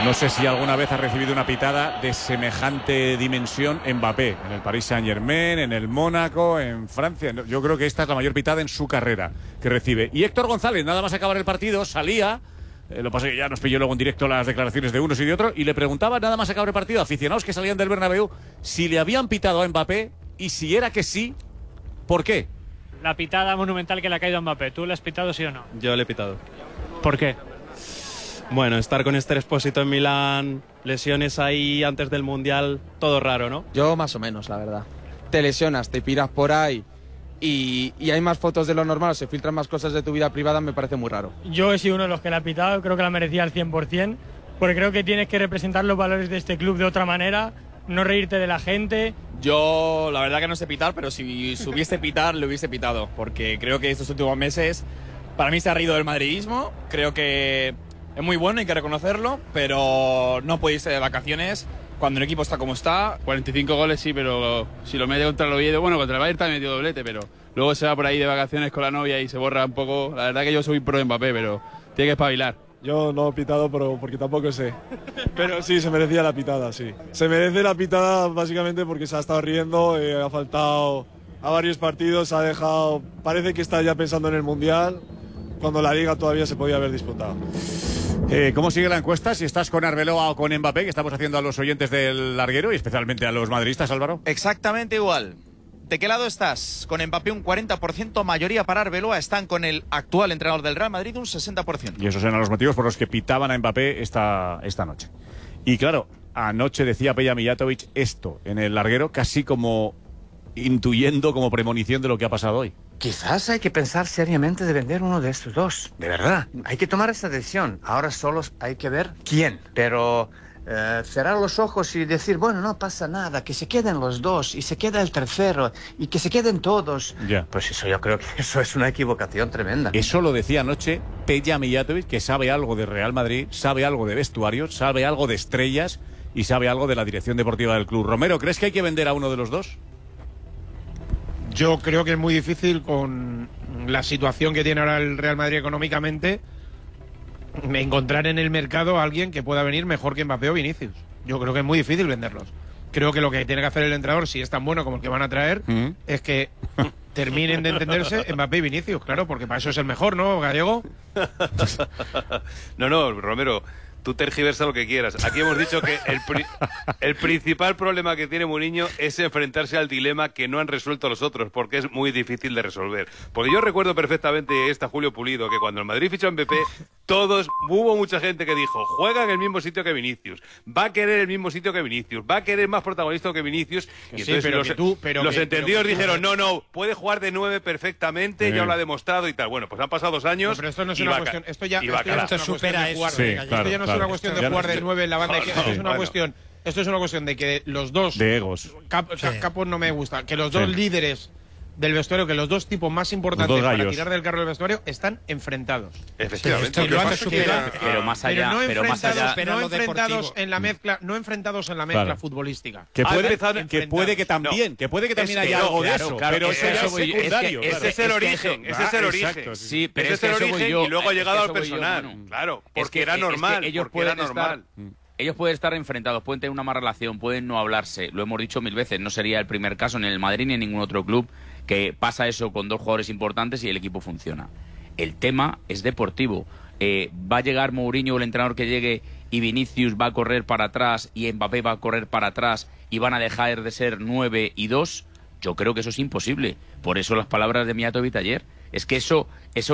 No sé si alguna vez ha recibido una pitada de semejante dimensión Mbappé, en el Paris Saint-Germain, en el Mónaco, en Francia. Yo creo que esta es la mayor pitada en su carrera que recibe. Y Héctor González, nada más acabar el partido, salía, lo que pasa es que ya nos pilló luego en directo las declaraciones de unos y de otros, y le preguntaba, nada más acabar el partido, a aficionados que salían del Bernabéu, si le habían pitado a Mbappé, y si era que sí, ¿por qué? La pitada monumental que le ha caído a Mbappé, ¿tú le has pitado sí o no? Yo le he pitado. ¿Por qué? Bueno, estar con Esther Expósito en Milán, lesiones ahí antes del Mundial, todo raro, ¿no? Yo más o menos, la verdad. Te lesionas, te piras por ahí y hay más fotos de lo normal, se filtran más cosas de tu vida privada, me parece muy raro. Yo he sido uno de los que la ha pitado, creo que la merecía al 100%, porque creo que tienes que representar los valores de este club de otra manera, no reírte de la gente. Yo la verdad que no sé pitar, pero si supiese pitar, le hubiese pitado, porque creo que estos últimos meses para mí se ha reído del madridismo, creo que es muy bueno, hay que reconocerlo, pero no puede irse de vacaciones cuando el equipo está como está. 45 goles sí, pero si lo mete contra el Oviedo, bueno, contra el Bayern también metió doblete, pero luego se va por ahí de vacaciones con la novia y se borra un poco. La verdad que yo soy pro Mbappé, pero tiene que espabilar. Yo no he pitado porque tampoco sé. Pero sí, se merecía la pitada, sí. Se merece la pitada básicamente porque se ha estado riendo, ha faltado a varios partidos, ha dejado... Parece que está ya pensando en el Mundial, cuando la Liga todavía se podía haber disputado. ¿Cómo sigue la encuesta? Si estás con Arbeloa o con Mbappé, que estamos haciendo a los oyentes del larguero y especialmente a los madridistas, Álvaro. Exactamente igual. ¿De qué lado estás? Con Mbappé un 40%, mayoría para Arbeloa. Están con el actual entrenador del Real Madrid un 60%. Y esos eran los motivos por los que pitaban a Mbappé esta noche. Y claro, anoche decía Peja Mijatovic esto en el larguero, casi como intuyendo, como premonición de lo que ha pasado hoy. Quizás hay que pensar seriamente de vender uno de estos dos, de verdad. Hay que tomar esa decisión. Ahora solo hay que ver quién. Pero cerrar los ojos y decir, bueno, no pasa nada, que se queden los dos y se queda el tercero y que se queden todos. Ya. Pues eso, yo creo que eso es una equivocación tremenda. Eso lo decía anoche Peja Mijatovic, que sabe algo de Real Madrid, sabe algo de vestuario, sabe algo de estrellas y sabe algo de la dirección deportiva del club. Romero, ¿crees que hay que vender a uno de los dos? Yo creo que es muy difícil con la situación que tiene ahora el Real Madrid económicamente encontrar en el mercado a alguien que pueda venir mejor que Mbappé o Vinicius. Yo creo que es muy difícil venderlos. Creo que lo que tiene que hacer el entrenador, si es tan bueno como el que van a traer, es que terminen de entenderse Mbappé y Vinicius, claro, porque para eso es el mejor, ¿no, Gallego? No, Romero, tú tergiversa lo que quieras. Aquí hemos dicho que el principal problema que tiene Mourinho es enfrentarse al dilema que no han resuelto los otros, porque es muy difícil de resolver. Porque yo recuerdo perfectamente Julio Pulido, que cuando el Madrid fichó a Mbappé, hubo mucha gente que dijo, juega en el mismo sitio que Vinicius, va a querer el mismo sitio que Vinicius, va a querer más protagonista que Vinicius, y entonces los entendidos dijeron, no, puede jugar de 9 perfectamente, ya lo ha demostrado y tal. Bueno, pues han pasado 2 años. No, pero esto no es una cuestión, esto supera eso. Esto ya no es una cuestión de jugar de 9 en la banda, esto es una cuestión de que los dos de egos. Capos no me gusta, que los dos líderes del vestuario, que los dos tipos más importantes para tirar del carro del vestuario están enfrentados. Efectivamente. Pero más allá, no enfrentados en la mezcla, no enfrentados en la mezcla futbolística. Que puede que también haya algo de eso, pero eso ya es secundario. Ese es el origen, Sí, pero ese es el origen y luego ha llegado al personal. Claro, porque era normal, ellos pueden estar enfrentados, pueden tener una mala relación, pueden no hablarse, lo hemos dicho 1000 veces, no sería el primer caso en el Madrid ni en ningún otro club que pasa eso con 2 jugadores importantes y el equipo funciona. El tema es deportivo. Va a llegar Mourinho, el entrenador que llegue, y Vinicius va a correr para atrás y Mbappé va a correr para atrás y van a dejar de ser 9 y 2. Yo creo que eso es imposible. Por eso las palabras de Mijatovic ayer. Es que eso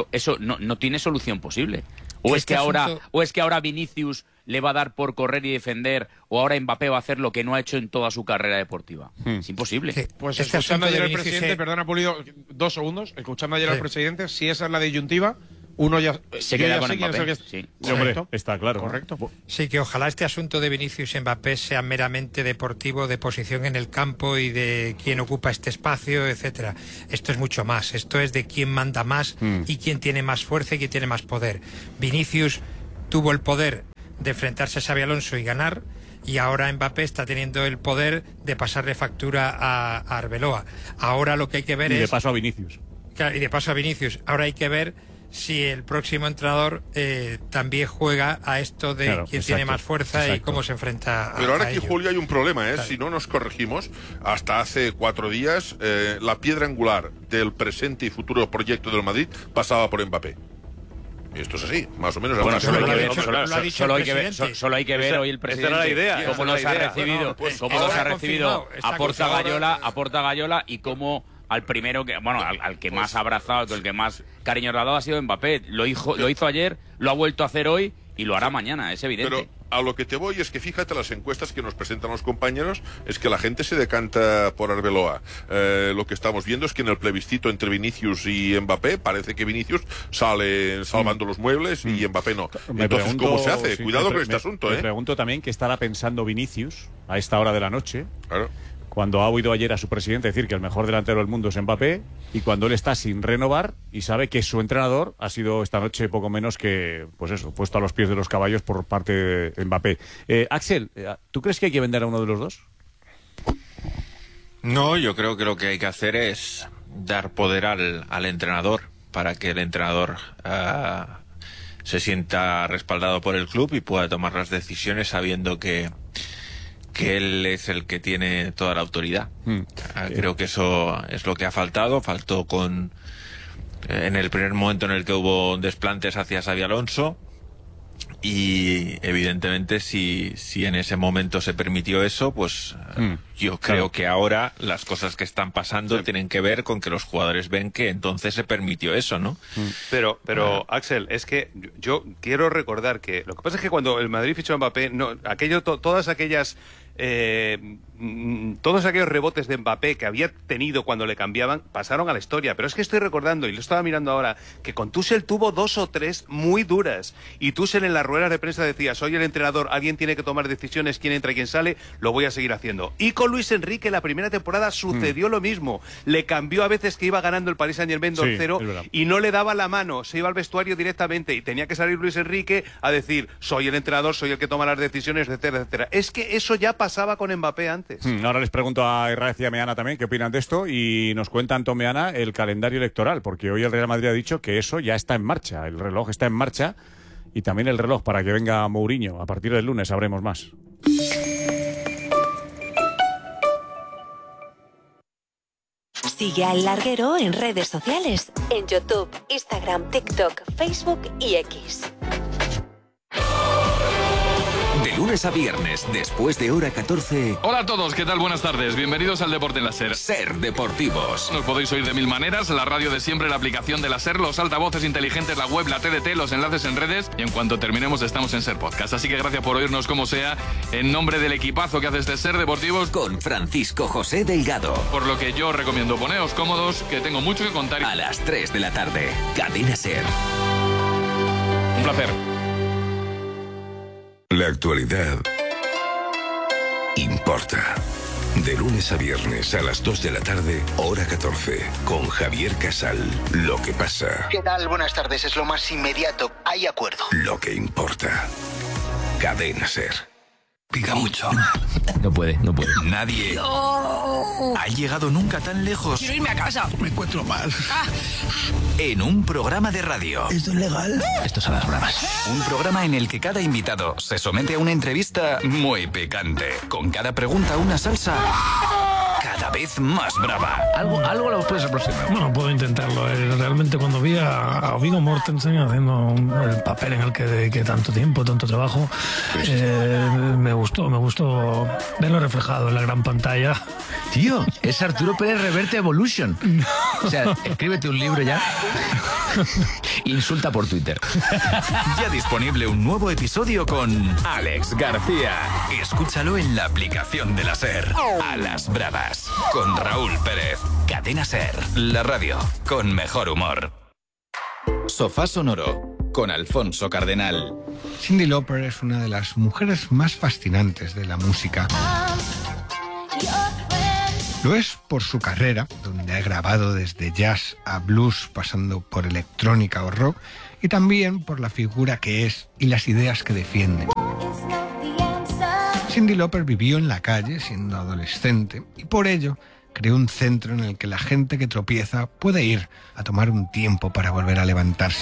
no tiene solución posible. O es que ahora Vinicius le va a dar por correr y defender, o ahora Mbappé va a hacer lo que no ha hecho en toda su carrera deportiva. Es imposible. Pues escuchando ayer al presidente, perdona Pulido, 2 segundos, escuchando ayer al presidente, si esa es la disyuntiva, uno ya se queda con Mbappé. Hombre, está claro. Correcto. Sí, que ojalá este asunto de Vinicius y Mbappé sea meramente deportivo, de posición en el campo y de quién ocupa este espacio, etcétera. Esto es mucho más. Esto es de quién manda más y quién tiene más fuerza y quién tiene más poder. Vinicius tuvo el poder de enfrentarse a Xabi Alonso y ganar, y ahora Mbappé está teniendo el poder de pasarle factura a Arbeloa. Ahora lo que hay que ver y de paso a Vinicius. Claro, y de paso a Vinicius. Ahora hay que ver si el próximo entrenador también juega a esto de Claro, quién exacto, tiene más fuerza y exacto. cómo se enfrenta a Pero ahora aquí, ello. Julio, hay un problema, Claro. Si no nos corregimos, hasta hace 4 días, la piedra angular del presente y futuro proyecto del Madrid pasaba por Mbappé. Y esto es así, más o menos. Bueno, solo hay que ver, Solo hay que ver hoy el presidente esa era la idea, cómo esa los era ha la idea. recibido, Bueno, pues cómo los ha está recibido confirmado, está a Porta Gallola y cómo al primero que, bueno, al que más ha abrazado, el que más cariño le ha dado ha sido Mbappé. Lo hizo ayer, lo ha vuelto a hacer hoy y lo hará mañana, es evidente. Pero a lo que te voy es que fíjate las encuestas que nos presentan los compañeros, es que la gente se decanta por Arbeloa. Lo que estamos viendo es que en el plebiscito entre Vinicius y Mbappé parece que Vinicius sale salvando los muebles y Mbappé no. Entonces, ¿cómo se hace? Sí, Cuidado con este asunto, Me pregunto también qué estará pensando Vinicius a esta hora de la noche. Claro. Cuando ha oído ayer a su presidente decir que el mejor delantero del mundo es Mbappé y cuando él está sin renovar y sabe que su entrenador ha sido esta noche poco menos que, pues eso, puesto a los pies de los caballos por parte de Mbappé. Axel, ¿tú crees que hay que vender a uno de los dos? No, yo creo que lo que hay que hacer es dar poder al entrenador para que el entrenador se sienta respaldado por el club y pueda tomar las decisiones sabiendo que él es el que tiene toda la autoridad. Creo que eso es lo que ha faltado. Faltó en el primer momento en el que hubo desplantes hacia Xabi Alonso y evidentemente si en ese momento se permitió eso, pues yo creo que ahora las cosas que están pasando tienen que ver con que los jugadores ven que entonces se permitió eso, ¿no? Pero Axel, es que yo quiero recordar que lo que pasa es que cuando el Madrid fichó a Mbappé, todos aquellos rebotes de Mbappé que había tenido cuando le cambiaban pasaron a la historia. Pero es que estoy recordando, y lo estaba mirando ahora, que con Tuchel tuvo 2 o 3 muy duras. Y Tuchel en las ruedas de prensa decía, soy el entrenador, alguien tiene que tomar decisiones, quién entra y quién sale, lo voy a seguir haciendo. Y con Luis Enrique la primera temporada sucedió lo mismo. Le cambió a veces que iba ganando el Paris Saint-Germain 2-0 y no le daba la mano, se iba al vestuario directamente y tenía que salir Luis Enrique a decir, soy el entrenador, soy el que toma las decisiones, etcétera, etcétera. Es que eso ya pasaba con Mbappé antes. Ahora les pregunto a Herrera y a Meana también qué opinan de esto y nos cuenta Antón Meana el calendario electoral, porque hoy el Real Madrid ha dicho que eso ya está en marcha, el reloj está en marcha y también el reloj para que venga Mourinho. A partir del lunes sabremos más. Sigue al Larguero en redes sociales, en YouTube, Instagram, TikTok, Facebook y X. De lunes a viernes, después de hora 14. Hola a todos, ¿qué tal? Buenas tardes. Bienvenidos al Deporte en la SER. SER Deportivos. Nos podéis oír de mil maneras, la radio de siempre, la aplicación de la SER, los altavoces inteligentes, la web, la TDT, los enlaces en redes y en cuanto terminemos estamos en SER Podcast. Así que gracias por oírnos como sea, en nombre del equipazo que hace este SER Deportivos. Con Francisco José Delgado. Por lo que yo recomiendo poneos cómodos, que tengo mucho que contar. A las 3 de la tarde, Cadena SER. Un placer. La actualidad importa. De lunes a viernes a las 2 de la tarde, hora 14, con Javier Casal. Lo que pasa. ¿Qué tal? Buenas tardes. Es lo más inmediato. Hay acuerdo. Lo que importa. Cadena SER. Pica mucho. No puede. Nadie ha llegado nunca tan lejos. Quiero irme a casa. Me encuentro mal. En un programa de radio. ¿Esto es legal? Esto son las bravas. Un programa en el que cada invitado se somete a una entrevista muy picante. Con cada pregunta una salsa cada vez más brava. Algo lo puedes aproximar. Bueno, puedo intentarlo. Realmente cuando vi a Viggo Mortensen haciendo el papel en el que dediqué tanto tiempo, tanto trabajo, me gustó verlo reflejado en la gran pantalla. Tío, es Arturo Pérez Reverte Evolution. O sea, escríbete un libro ya. Insulta por Twitter. Ya disponible un nuevo episodio con Alex García. Escúchalo en la aplicación de la SER. A las bravas. Con Raúl Pérez. Cadena SER. La radio con mejor humor. Sofá Sonoro con Alfonso Cardenal. Cyndi Lauper es una de las mujeres más fascinantes de la música. Lo es por su carrera, donde ha grabado desde jazz a blues, pasando por electrónica o rock, y también por la figura que es y las ideas que defiende. Cyndi Lauper vivió en la calle siendo adolescente y por ello creó un centro en el que la gente que tropieza puede ir a tomar un tiempo para volver a levantarse.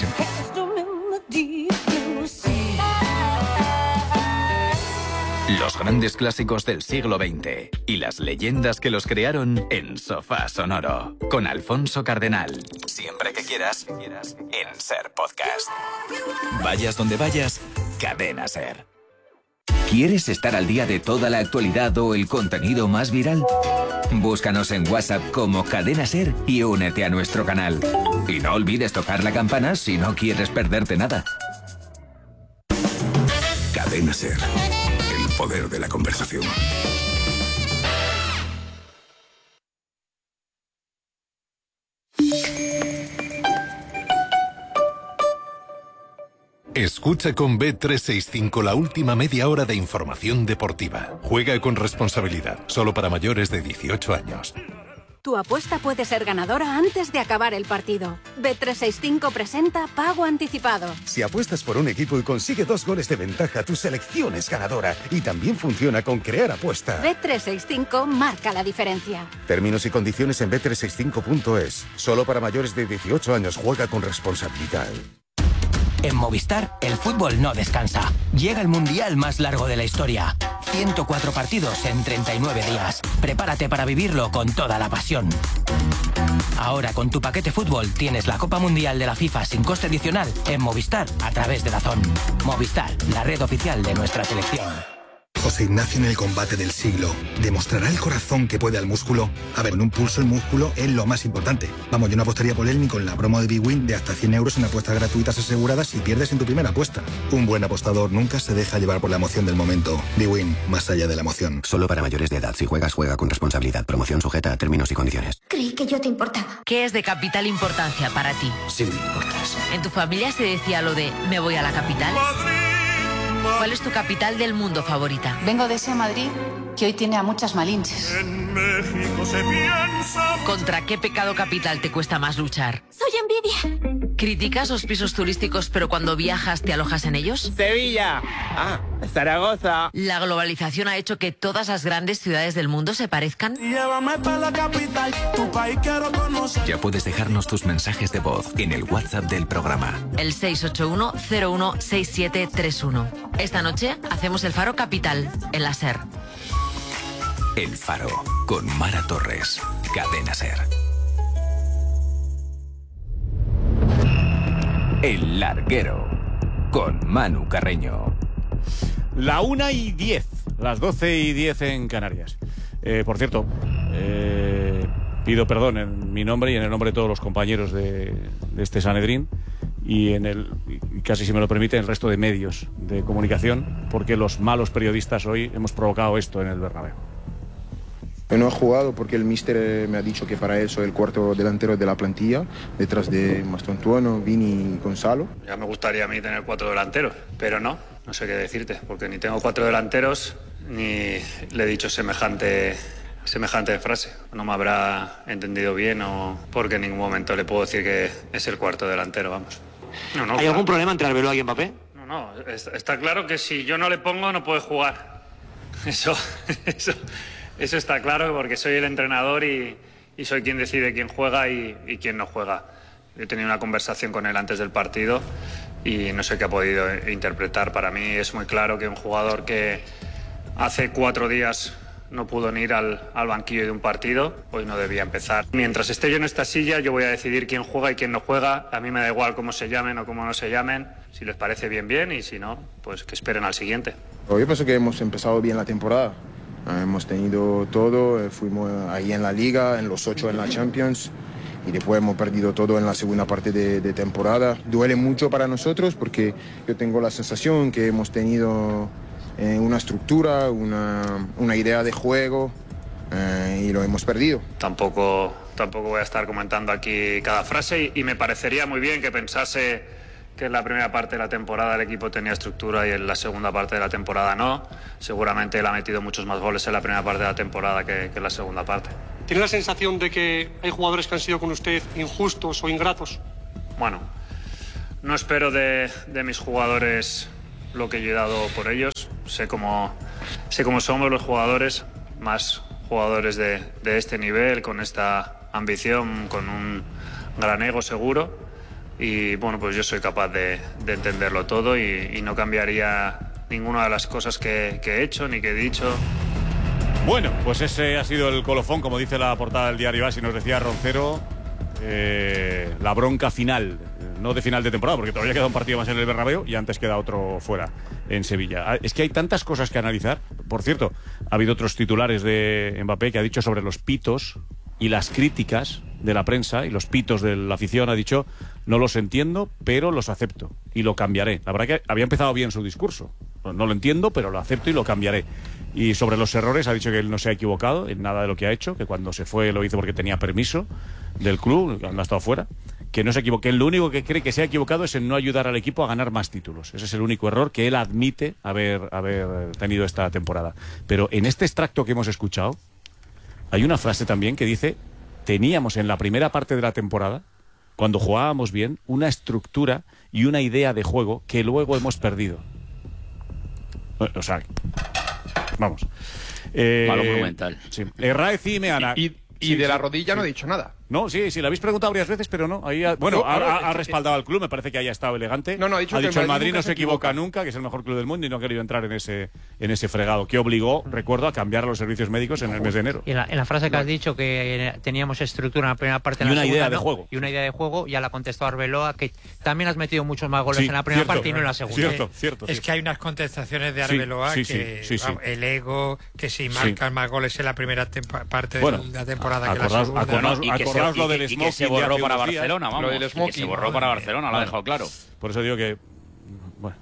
Los grandes clásicos del siglo XX y las leyendas que los crearon en Sofá Sonoro. Con Alfonso Cardenal. Siempre que quieras, en Ser Podcast. Vayas donde vayas, Cadena Ser. ¿Quieres estar al día de toda la actualidad o el contenido más viral? Búscanos en WhatsApp como Cadena Ser y únete a nuestro canal. Y no olvides tocar la campana si no quieres perderte nada. Cadena Ser. El poder de la conversación. Escucha con Bet365 la última media hora de información deportiva. Juega con responsabilidad, solo para mayores de 18 años. Tu apuesta puede ser ganadora antes de acabar el partido. Bet365 presenta Pago Anticipado. Si apuestas por un equipo y consigue 2 goles de ventaja, tu selección es ganadora. Y también funciona con Crear Apuesta. Bet365 marca la diferencia. Términos y condiciones en bet365.es. Solo para mayores de 18 años. Juega con responsabilidad. En Movistar, el fútbol no descansa. Llega el mundial más largo de la historia. 104 partidos en 39 días. Prepárate para vivirlo con toda la pasión. Ahora con tu paquete fútbol tienes la Copa Mundial de la FIFA sin coste adicional en Movistar a través de DAZN. Movistar, la red oficial de nuestra selección. José Ignacio en el combate del siglo. ¿Demostrará el corazón que puede al músculo? A ver, en un pulso el músculo es lo más importante. Vamos, yo no apostaría por él ni con la promo de Big Win de hasta 100 euros en apuestas gratuitas aseguradas si pierdes en tu primera apuesta. Un buen apostador nunca se deja llevar por la emoción del momento. Big Win, más allá de la emoción. Solo para mayores de edad. Si juegas, juega con responsabilidad. Promoción sujeta a términos y condiciones. Creí que yo te importaba. ¿Qué es de capital importancia para ti? Sí me importas. ¿En tu familia se decía lo de me voy a la capital? ¿Cuál es tu capital del mundo favorita? Vengo de ese Madrid que hoy tiene a muchas malinches. En México se piensa... ¿Contra qué pecado capital te cuesta más luchar? ¡Soy envidia! ¿Criticas los pisos turísticos pero cuando viajas te alojas en ellos? ¡Sevilla! ¡Ah! ¡Zaragoza! ¿La globalización ha hecho que todas las grandes ciudades del mundo se parezcan? Llévame para la capital, tu país quiero conocer. Ya puedes dejarnos tus mensajes de voz en el WhatsApp del programa. El 681-016731. Esta noche hacemos el Faro Capital, en la SER. El Faro, con Mara Torres. Cadena SER. El Larguero, con Manu Carreño. La 1:10, las 12:10 en Canarias. Por cierto, pido perdón en mi nombre y en el nombre de todos los compañeros de este Sanedrín y casi si me lo permite, el resto de medios de comunicación, porque los malos periodistas hoy hemos provocado esto en el Bernabéu. No he jugado porque el míster me ha dicho que para él soy el cuarto delantero de la plantilla, detrás de Mastontuono, Vini y Gonzalo. Ya me gustaría a mí tener 4 delanteros, pero no sé qué decirte, porque ni tengo 4 delanteros ni le he dicho semejante frase. No me habrá entendido bien o porque en ningún momento le puedo decir que es el cuarto delantero, vamos. No, ¿Hay algún problema entre Arbeloa y Mbappé? No, está claro que si yo no le pongo no puede jugar. Eso está claro porque soy el entrenador y soy quien decide quién juega y quién no juega. He tenido una conversación con él antes del partido y no sé qué ha podido interpretar. Para mí es muy claro que un jugador que hace 4 días no pudo ni ir al banquillo de un partido, hoy no debía empezar. Mientras esté yo en esta silla, yo voy a decidir quién juega y quién no juega. A mí me da igual cómo se llamen o cómo no se llamen. Si les parece bien, bien, y si no, pues que esperen al siguiente. Yo pienso que hemos empezado bien la temporada. Hemos tenido todo, fuimos ahí en la Liga, en los 8 en la Champions y después hemos perdido todo en la segunda parte de temporada. Duele mucho para nosotros porque yo tengo la sensación que hemos tenido una estructura, una idea de juego y lo hemos perdido. Tampoco voy a estar comentando aquí cada frase y me parecería muy bien que pensase que en la primera parte de la temporada el equipo tenía estructura y en la segunda parte de la temporada no. Seguramente él ha metido muchos más goles en la primera parte de la temporada que en la segunda parte. ¿Tiene la sensación de que hay jugadores que han sido con usted injustos o ingratos? Bueno, no espero de mis jugadores lo que yo he dado por ellos. Sé cómo somos los jugadores, más jugadores de este nivel, con esta ambición, con un gran ego seguro. Y bueno, pues yo soy capaz de entenderlo todo y no cambiaría ninguna de las cosas que he hecho ni que he dicho. Bueno, pues ese ha sido el colofón, como dice la portada del diario AS, y nos decía Roncero, la bronca final, no de final de temporada, porque todavía queda un partido más en el Bernabéu y antes queda otro fuera, en Sevilla. Es que hay tantas cosas que analizar. Por cierto, ha habido otros titulares de Mbappé que ha dicho sobre los pitos y las críticas de la prensa y los pitos de la afición. Ha dicho: no los entiendo, pero los acepto y lo cambiaré. La verdad que había empezado bien su discurso. No lo entiendo, pero lo acepto y lo cambiaré. Y sobre los errores ha dicho que él no se ha equivocado en nada de lo que ha hecho, que cuando se fue lo hizo porque tenía permiso del club, cuando ha estado fuera, que no se equivocó. Que lo único que cree que se ha equivocado es en no ayudar al equipo a ganar más títulos. Ese es el único error que él admite haber tenido esta temporada. Pero en este extracto que hemos escuchado hay una frase también que dice: teníamos en la primera parte de la temporada, cuando jugábamos bien, una estructura y una idea de juego que luego hemos perdido. O sea, vamos. Malo monumental. Sí. Raez y Meana. Y de la rodilla no he dicho nada. No, sí, le habéis preguntado varias veces, pero no. Ahí ha respaldado al club, me parece que haya estado elegante. No, ha dicho que el Madrid no se equivoca nunca, que es el mejor club del mundo, y no ha querido entrar en ese fregado, que obligó, recuerdo, a cambiar a los servicios médicos en el mes de enero. Y en la frase que has dicho, que teníamos estructura en la primera parte y de la una segunda, idea de juego. Y una idea de juego, ya la contestó Arbeloa, que también has metido muchos más goles en la primera parte y no en la segunda. Cierto. Es que hay unas contestaciones de Arbeloa vamos, el ego, que si marcan más goles en la primera parte de la temporada que la segunda. Acordaos lo del smoking. Se borró para Barcelona, vamos. Lo del smoking. Que se borró para Barcelona, lo ha dejado claro. Por eso digo que... Bueno.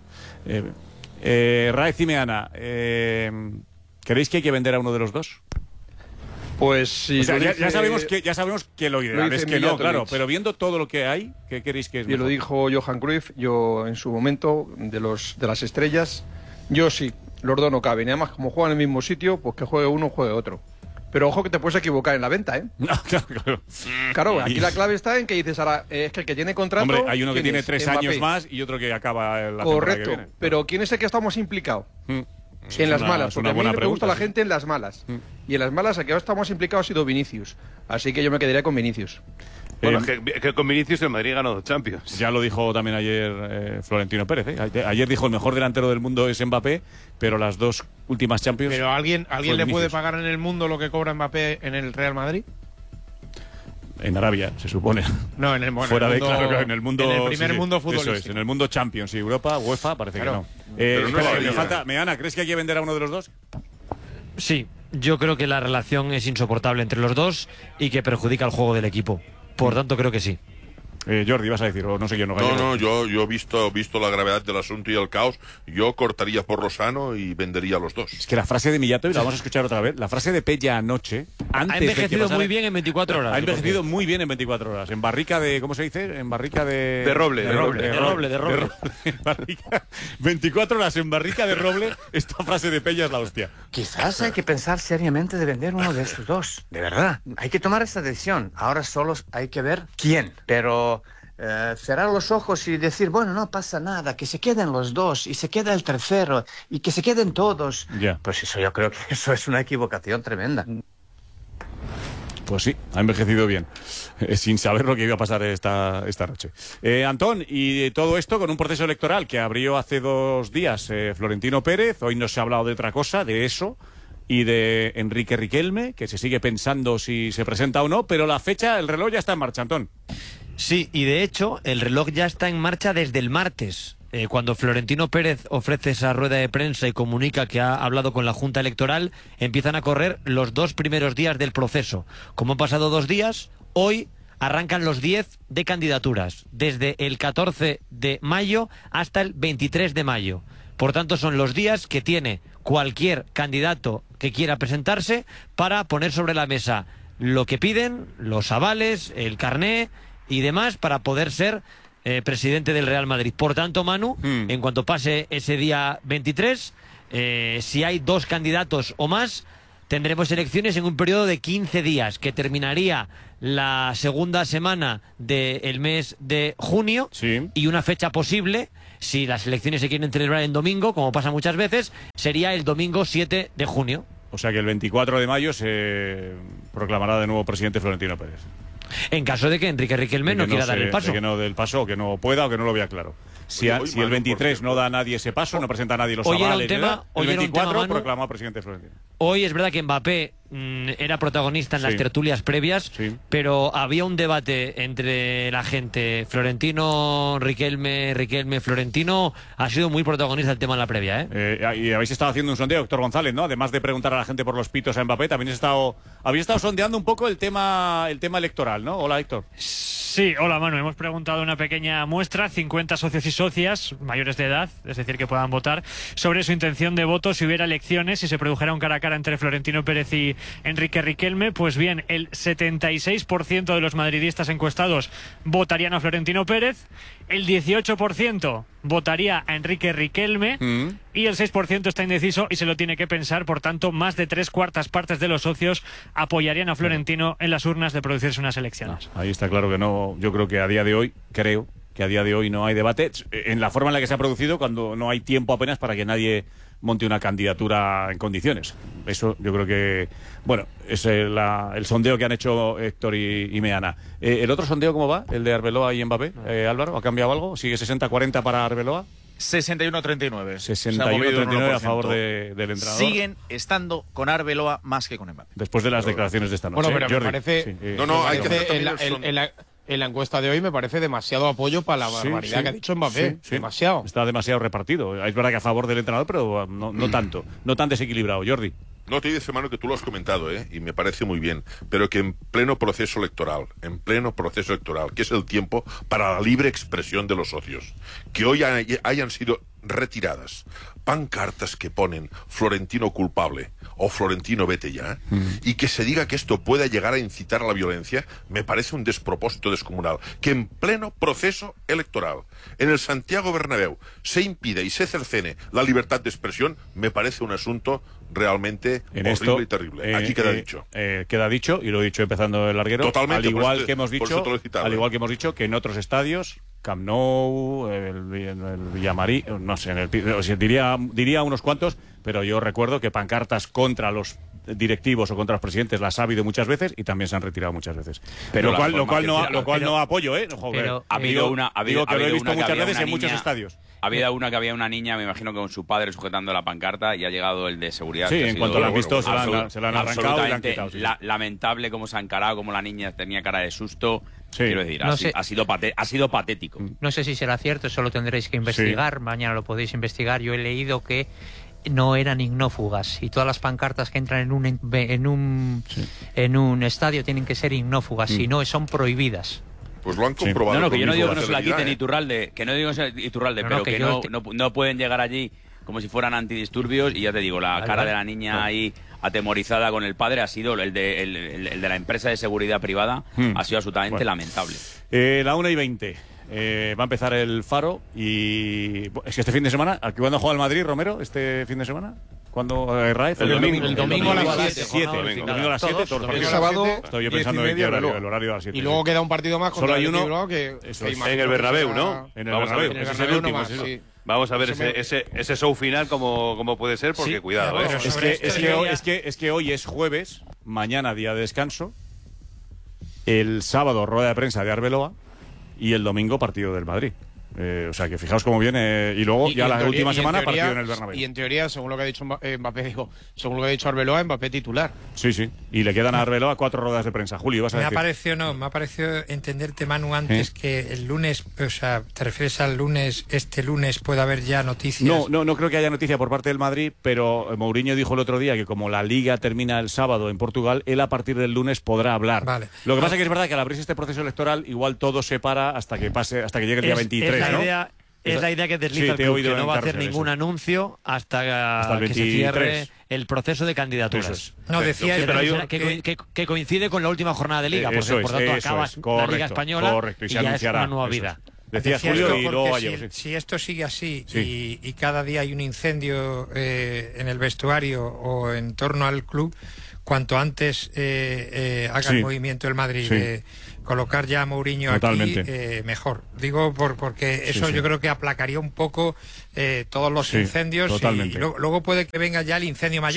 Raez y Meana, ¿creéis que hay que vender a uno de los dos? Pues sí. O sea, ya sabemos que lo ideal es que no, claro. Pero viendo todo lo que hay, ¿qué queréis que es mejor? Lo dijo Johan Cruyff, yo en su momento, de las estrellas, yo sí, los dos no caben. Y además, como juegan en el mismo sitio, pues que juegue uno, juegue otro. Pero ojo que te puedes equivocar en la venta, ¿eh? Claro, aquí la clave está en que dices ahora, es que el que tiene contrato... Hombre, hay uno que tiene 3 años más y otro que acaba la temporada que viene. Pero ¿quién es el que estamos implicados? En las malas, porque a mí me gusta la gente en las malas. Y en las malas, el que estamos implicados ha sido Vinicius. Así que yo me quedaría con Vinicius. Bueno, es que con Vinicius el Madrid ganó 2 Champions. Ya lo dijo también ayer Florentino Pérez. Ayer dijo: el mejor delantero del mundo es Mbappé, pero las 2 últimas Champions... ¿Pero alguien le puede pagar en el mundo lo que cobra Mbappé en el Real Madrid? En Arabia, se supone. No, en el mundo. Fuera de, claro, en el mundo. En el primer mundo futbolístico. Eso es, en el mundo Champions y Europa, UEFA, parece que no. Me falta. Meana, ¿crees que hay que vender a uno de los dos? Sí, yo creo que la relación es insoportable entre los dos y que perjudica el juego del equipo. Por tanto, creo que sí. Jordi, vas a decir, o no sé yo, No, yo he visto la gravedad del asunto y el caos. Yo cortaría por lo sano y vendería a los dos. Es que la frase de Millato, y la vamos a escuchar otra vez, la frase de Pella anoche, antes ha envejecido de que muy bien en 24 horas. Ha envejecido muy bien en 24 horas. En barrica de, ¿cómo se dice? En barrica de... De roble. De roble. 24 horas en barrica de roble, esta frase de Pella es la hostia. Quizás hay que pensar seriamente de vender uno de estos dos, de verdad. Hay que tomar esta decisión. Ahora solo hay que ver quién. Pero cerrar los ojos y decir, bueno, no pasa nada, que se queden los dos y se queda el tercero y que se queden todos. Pues eso, yo creo que eso es una equivocación tremenda. Pues sí, ha envejecido bien, sin saber lo que iba a pasar esta noche. Antón, y todo esto con un proceso electoral que abrió hace 2 días Florentino Pérez. Hoy no se ha hablado de otra cosa, de eso, y de Enrique Riquelme, que se sigue pensando si se presenta o no, pero la fecha, el reloj ya está en marcha, Antón. Sí, y de hecho, el reloj ya está en marcha desde el martes. Cuando Florentino Pérez ofrece esa rueda de prensa y comunica que ha hablado con la Junta Electoral, empiezan a correr los 2 primeros días del proceso. Como han pasado 2 días, hoy arrancan los 10 de candidaturas, desde el 14 de mayo hasta el 23 de mayo. Por tanto, son los días que tiene cualquier candidato que quiera presentarse para poner sobre la mesa lo que piden, los avales, el carné y demás para poder ser presidente del Real Madrid. Por tanto, Manu, en cuanto pase ese día 23, si hay 2 candidatos o más, tendremos elecciones en un periodo de 15 días, que terminaría la segunda semana del mes de junio, y una fecha posible, si las elecciones se quieren celebrar en domingo, como pasa muchas veces, sería el domingo 7 de junio. O sea que el 24 de mayo se proclamará de nuevo presidente Florentino Pérez. En caso de que Enrique Riquelme no quiera dar el paso. Que no dé el paso, o que no pueda, o que no lo vea claro. Si el 23 no da nadie ese paso, no presenta a nadie los avales, el 24 proclama presidente Florentino. Hoy es verdad que Mbappé era protagonista en las tertulias previas, pero había un debate entre la gente. Florentino, Riquelme, Florentino. Ha sido muy protagonista el tema en la previa, y habéis estado haciendo un sondeo, Héctor González, ¿no? Además de preguntar a la gente por los pitos a Mbappé, también habéis estado sondeando un poco el tema electoral, ¿no? Hola, Héctor. Sí, hola Manu, hemos preguntado una pequeña muestra, 50 socios y socias mayores de edad, es decir, que puedan votar, sobre su intención de voto si hubiera elecciones, si se produjera un cara a cara entre Florentino Pérez y Enrique Riquelme. Pues bien, el 76% de los madridistas encuestados votarían a Florentino Pérez, el 18% votaría a Enrique Riquelme y el 6% está indeciso y se lo tiene que pensar. Por tanto, más de 3/4 partes de los socios apoyarían a Florentino en las urnas de producirse unas elecciones. Ahí está claro que no. Yo creo que a día de hoy no hay debate en la forma en la que se ha producido, cuando no hay tiempo apenas para que nadie monte una candidatura en condiciones. Eso yo creo que, bueno, es el sondeo que han hecho Héctor y Meana. ¿El otro sondeo cómo va? ¿El de Arbeloa y Mbappé? Álvaro, ¿ha cambiado algo? ¿Sigue 60-40 para Arbeloa? 61-39. 61-39 a favor del entrenador. Siguen estando con Arbeloa más que con Mbappé. Después de las declaraciones de esta noche. Bueno, pero Jordi. me parece... hay que hacer en la encuesta de hoy me parece demasiado apoyo para la barbaridad que ha dicho Mbappé. Demasiado. Está demasiado repartido. Es verdad que a favor del entrenador, pero no tanto. No tan desequilibrado. Jordi. No, te dice, Manu, que tú lo has comentado, y me parece muy bien, pero que en pleno proceso electoral, que es el tiempo para la libre expresión de los socios, que hoy hayan sido retiradas pancartas que ponen Florentino culpable o Florentino vete ya, y que se diga que esto pueda llegar a incitar a la violencia, me parece un despropósito descomunal. Que en pleno proceso electoral, en el Santiago Bernabéu, se impide y se cercene la libertad de expresión, me parece un asunto realmente horrible y terrible. Aquí queda dicho. Queda dicho, y lo he dicho empezando el larguero. Totalmente. Al igual que hemos dicho que en otros estadios, Camp Nou, el Villamarí, no sé, diría unos cuantos, pero yo recuerdo que pancartas contra los directivos o contra los presidentes las ha habido muchas veces y también se han retirado muchas veces. Pero lo cual no apoyo, ¿eh? Pero ha habido una, digo que lo he visto muchas veces en muchos estadios. Había una niña, me imagino que con su padre sujetando la pancarta, y ha llegado el de seguridad. Sí, en cuanto la han visto se la han arrancado y la han quitado. Sí. Lamentable cómo se ha encarado, cómo la niña tenía cara de susto. Sí. Quiero decir, ha sido patético. No sé si será cierto, eso lo tendréis que investigar. Mañana lo podéis investigar. Yo he leído que no eran ignófugas y todas las pancartas que entran en un estadio tienen que ser ignófugas, si no son prohibidas. Pues lo han comprobado. No, que yo no digo que no se la quiten Iturralde, pero que no pueden llegar allí como si fueran antidisturbios. Y ya te digo, la cara de la niña ahí atemorizada con el padre ha sido el de la empresa de seguridad privada, ha sido absolutamente lamentable. La 1:20. Va a empezar el Faro y es que este fin de semana, ¿cuándo juega el Madrid, Romero? ¿Este fin de semana? ¿Cuándo, Raez? El domingo a las 7. El domingo a las 7, todos los partidos. El sábado, estoy yo pensando en el horario a las 7. Y luego queda un partido más contra el Bilbao que en el Bernabéu, ¿no? En el Bernabéu. Ese es el último. Vamos a ver ese show final cómo puede ser, porque cuidado. Es que hoy es jueves, mañana día de descanso, el sábado rueda de prensa de Arbeloa y el domingo partido del Madrid. O sea, que fijaos cómo viene. Y luego, última semana, partido en el Bernabéu. Y en teoría, según lo que ha dicho Mbappé, según lo que ha dicho Arbeloa, Mbappé titular. Sí. Y le quedan a Arbeloa 4 ruedas de prensa. Julio, vas a decir. Me ha parecido entenderte, Manu, antes que el lunes, o sea, ¿te refieres al lunes, este lunes puede haber ya noticias? No creo que haya noticia por parte del Madrid, pero Mourinho dijo el otro día que como la Liga termina el sábado en Portugal, él a partir del lunes podrá hablar. Vale. Lo que pasa es que es verdad que al abrirse este proceso electoral, igual todo se para hasta que llegue el día 23, ¿no? Es la idea que desliza el club, que no va a hacer ningún anuncio hasta el 23. Que se cierre el proceso de candidaturas. No, decía que coincide con la última jornada de Liga, porque por tanto acabas la Liga Española y ya es una nueva vida. Decía Julio y luego si esto sigue así y cada día hay un incendio en el vestuario o en torno al club, cuanto antes haga el movimiento el Madrid de colocar ya a Mourinho aquí, mejor. Digo porque eso yo creo que aplacaría un poco todos los incendios. Y luego puede que venga ya el incendio mayor.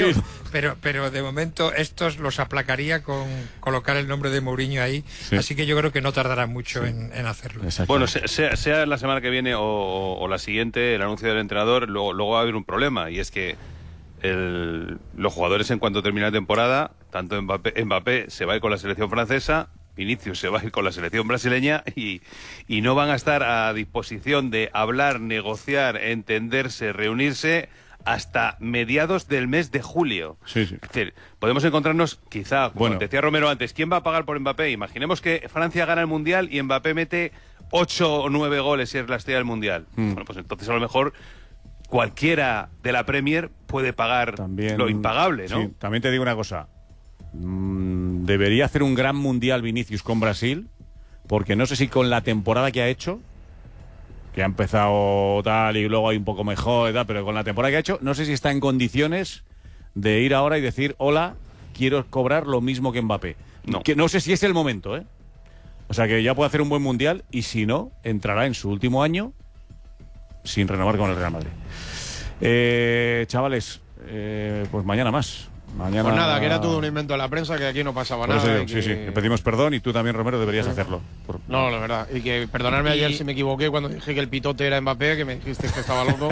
pero de momento estos los aplacaría con colocar el nombre de Mourinho ahí, así que yo creo que no tardará mucho en hacerlo. Bueno, sea la semana que viene o la siguiente, el anuncio del entrenador, luego va a haber un problema, y es que los jugadores, en cuanto termine la temporada, tanto Mbappé se va a ir con la selección francesa, Vinicius se va a ir con la selección brasileña, y no van a estar a disposición de hablar, negociar, entenderse, reunirse hasta mediados del mes de julio. Es decir, podemos encontrarnos, quizá, como decía Romero antes, ¿quién va a pagar por Mbappé? Imaginemos que Francia gana el Mundial y Mbappé mete 8 o 9 goles si es la estrella del Mundial. Bueno, pues entonces a lo mejor cualquiera de la Premier puede pagar lo impagable, ¿no? Sí, también te digo una cosa. Debería hacer un gran Mundial Vinicius con Brasil, porque no sé si con la temporada que ha hecho, que ha empezado tal y luego hay un poco mejor y tal, pero con la temporada que ha hecho, no sé si está en condiciones de ir ahora y decir, hola, quiero cobrar lo mismo que Mbappé. Que no sé si es el momento, ¿eh? O sea, que ya puede hacer un buen Mundial, y si no, entrará en su último año sin renovar con el Real Madrid. Chavales, pues mañana más. Mañana... Pues nada, que era todo un invento de la prensa, que aquí no pasaba nada. Sí, le pedimos perdón, y tú también, Romero, deberías hacerlo. No, la verdad. Y que perdonarme ayer si me equivoqué cuando dije que el pitote era Mbappé, que me dijiste que estaba loco.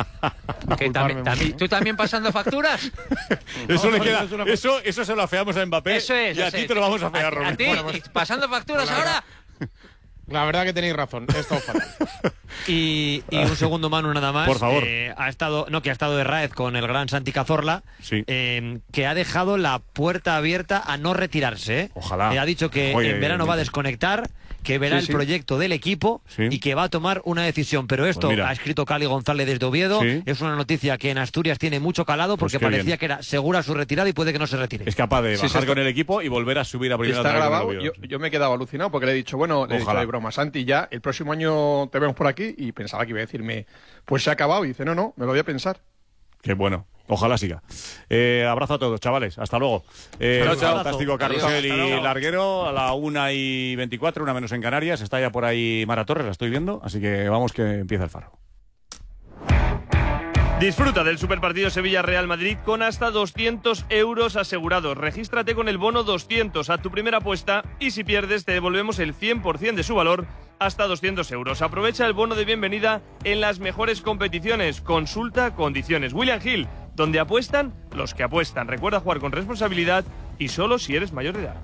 ¿Tú también pasando facturas? Eso le queda. Eso se lo afeamos a Mbappé. Eso es. Y a ti te lo vamos a afear, Romero. ¿A ti? ¿Pasando facturas ahora? La verdad que tenéis razón, esto fatal. Y un segundo, Manu, nada más. Por favor. Ha estado de Raez con el gran Santi Cazorla, que ha dejado la puerta abierta a no retirarse. Ojalá. Ha dicho que en verano va a desconectar, que verá el proyecto del equipo y que va a tomar una decisión. Pero esto ha escrito Cali González desde Oviedo. Es una noticia que en Asturias tiene mucho calado, porque parecía que era segura su retirada y puede que no se retire. Es capaz de bajar con el equipo y volver a subir a primera. Está grabado. Yo me he quedado alucinado porque le he dicho, de broma, Santi, ya el próximo año te vemos por aquí, y pensaba que iba a decirme, pues se ha acabado, y dice, no, me lo voy a pensar. Qué bueno. Ojalá siga. Abrazo a todos, chavales. Hasta luego. Fantástico, Carrusel y Larguero a la 1:24, 1 menos en Canarias. Está ya por ahí Mara Torres, la estoy viendo. Así que vamos, que empieza el Faro. Disfruta del superpartido Sevilla-Real Madrid con hasta 200 euros asegurados. Regístrate con el bono 200 a tu primera apuesta, y si pierdes te devolvemos el 100% de su valor, hasta 200 euros. Aprovecha el bono de bienvenida en las mejores competiciones. Consulta condiciones. William Hill, donde apuestan los que apuestan. Recuerda jugar con responsabilidad y solo si eres mayor de edad.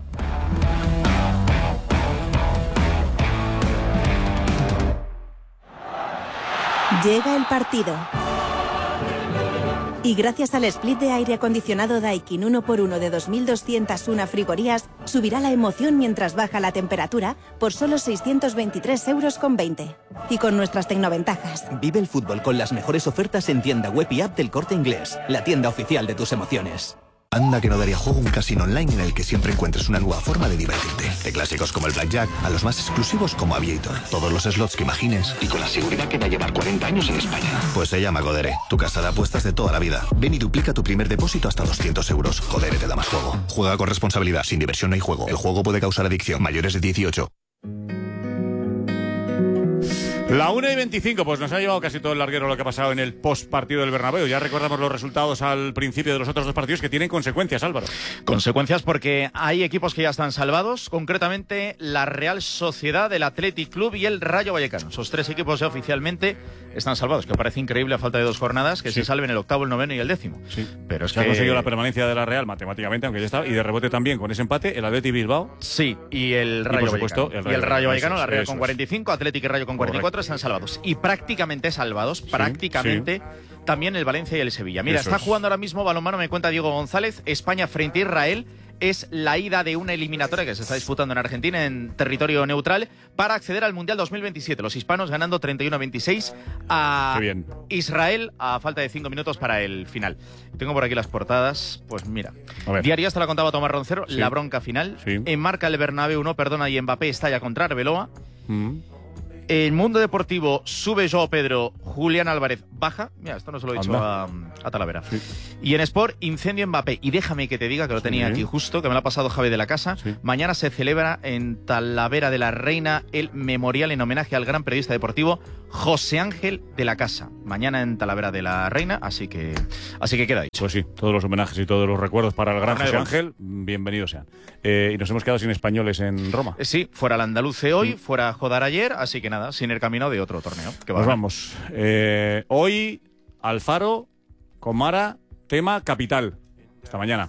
Llega el partido. Y gracias al split de aire acondicionado Daikin 1x1 de 2.201 frigorías, subirá la emoción mientras baja la temperatura por solo 623,20 €. Y con nuestras tecnoventajas. Vive el fútbol con las mejores ofertas en tienda web y app del Corte Inglés, la tienda oficial de tus emociones. Anda que no daría juego un casino online en el que siempre encuentres una nueva forma de divertirte. De clásicos como el Blackjack a los más exclusivos como Aviator. Todos los slots que imagines y con la seguridad que va a llevar 40 años en España. Pues se llama Codere, tu casa de apuestas de toda la vida. Ven y duplica tu primer depósito hasta 200 euros. Codere te da más juego. Juega con responsabilidad. Sin diversión no hay juego. El juego puede causar adicción. Mayores de 18. La 1:25, pues nos ha llevado casi todo el larguero lo que ha pasado en el post-partido del Bernabéu. Ya recordamos los resultados al principio de los otros dos partidos, que tienen consecuencias, Álvaro. Consecuencias porque hay equipos que ya están salvados, concretamente la Real Sociedad, el Athletic Club y el Rayo Vallecano. Esos tres equipos ya oficialmente están salvados, que parece increíble a falta de 2 jornadas que se salven el octavo, el noveno y el 10º. Sí. Pero es se ha conseguido la permanencia de la Real matemáticamente, aunque ya está, y de rebote también con ese empate, el Athletic Bilbao. Sí, y el Rayo Vallecano. El Rayo Vallecano, la Real con 45, Athletic y Rayo con 44, están salvados. Y prácticamente salvados, también el Valencia y el Sevilla. Mira, está jugando ahora mismo balonmano, me cuenta Diego González, España frente a Israel. Es la ida de una eliminatoria que se está disputando en Argentina, en territorio neutral, para acceder al Mundial 2027. Los hispanos ganando 31-26 a Israel a falta de 5 minutos para el final. Tengo por aquí las portadas. Pues mira, Diario, hasta la contaba Tomás Roncero, la bronca final. Enmarca el Bernabéu, no perdona, y Mbappé estalla contra Arbeloa. El Mundo Deportivo, sube Joao Pedro, Julián Álvarez, baja. Mira, esto no se lo he dicho a Talavera. Sí. Y en Sport, incendio en Mbappé. Y déjame que te diga, que lo tenía aquí justo, que me lo ha pasado Javi de la Casa. Sí. Mañana se celebra en Talavera de la Reina el memorial en homenaje al gran periodista deportivo José Ángel de la Casa. Mañana en Talavera de la Reina, así que queda dicho. Pues sí, todos los homenajes y todos los recuerdos para el gran José Ángel, bienvenidos sean. Y nos hemos quedado sin españoles en Roma. Sí, fuera el Andaluce hoy, fuera Jodar ayer, así que nada, sin el camino de otro torneo. Nos vamos. Hoy, Alfaro, Comara, tema capital. Hasta mañana.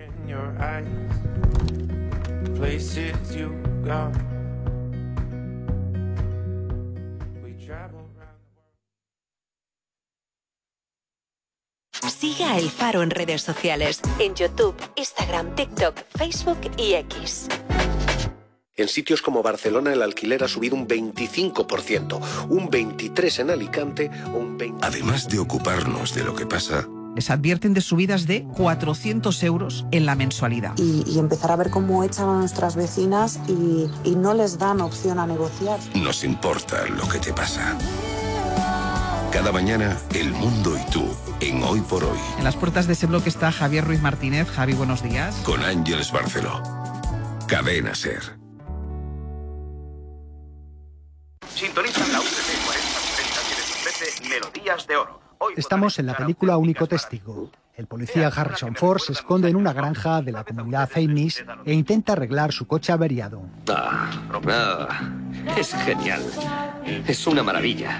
Sigue a El Faro en redes sociales, en YouTube, Instagram, TikTok, Facebook y X. En sitios como Barcelona el alquiler ha subido un 25%, un 23% en Alicante, un 20%. Además de ocuparnos de lo que pasa, les advierten de subidas de 400 euros en la mensualidad. Y empezar a ver cómo echan a nuestras vecinas y no les dan opción a negociar. Nos importa lo que te pasa. Cada mañana, el mundo y tú, en Hoy por Hoy. En las puertas de ese bloque está Javier Ruiz Martínez. Javi, buenos días. Con Ángeles Barceló. Cadena SER. Sintonizan la UTC 4060 que les ofrece Melodías de Oro. Estamos en la película Único Testigo. El policía Harrison Ford se esconde en una granja de la comunidad Amish e intenta arreglar su coche averiado. Es genial. Es una maravilla.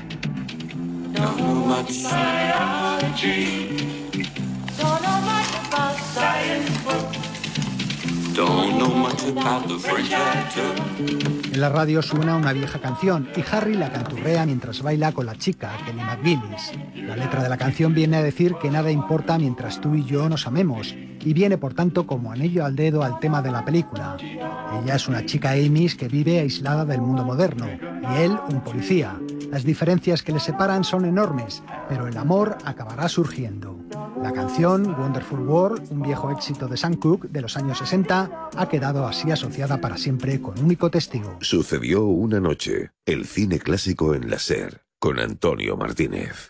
En la radio suena una vieja canción y Harry la canturrea mientras baila con la chica, Kelly McGillis. La letra de la canción viene a decir que nada importa mientras tú y yo nos amemos y viene por tanto como anillo al dedo al tema de la película. Ella es una chica Amish que vive aislada del mundo moderno y él un policía. Las diferencias que les separan son enormes, pero el amor acabará surgiendo. La canción Wonderful World, un viejo éxito de Sam Cooke de los años 60, ha quedado así asociada para siempre con Único Testigo. Sucedió una noche, el cine clásico en la SER, con Antonio Martínez.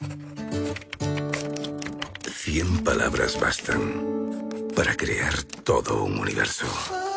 100 palabras bastan para crear todo un universo.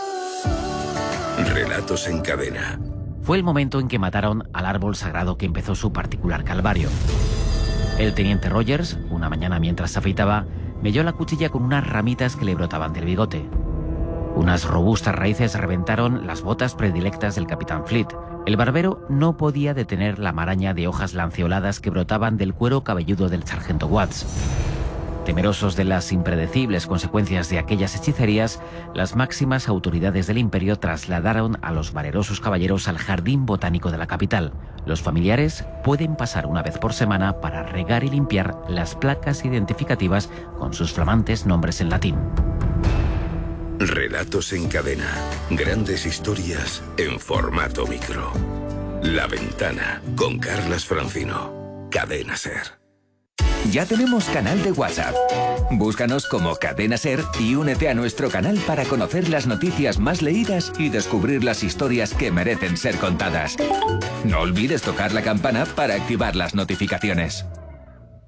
Relatos en cadena. Fue el momento en que mataron al árbol sagrado que empezó su particular calvario. El teniente Rogers, una mañana mientras se afeitaba, melló la cuchilla con unas ramitas que le brotaban del bigote. Unas robustas raíces reventaron las botas predilectas del capitán Fleet. El barbero no podía detener la maraña de hojas lanceoladas que brotaban del cuero cabelludo del sargento Watts. Temerosos de las impredecibles consecuencias de aquellas hechicerías, las máximas autoridades del imperio trasladaron a los valerosos caballeros al jardín botánico de la capital. Los familiares pueden pasar una vez por semana para regar y limpiar las placas identificativas con sus flamantes nombres en latín. Relatos en cadena. Grandes historias en formato micro. La Ventana, con Carlas Francino. Cadena SER. Ya tenemos canal de WhatsApp. Búscanos como Cadena SER y únete a nuestro canal para conocer las noticias más leídas y descubrir las historias que merecen ser contadas. No olvides tocar la campana para activar las notificaciones.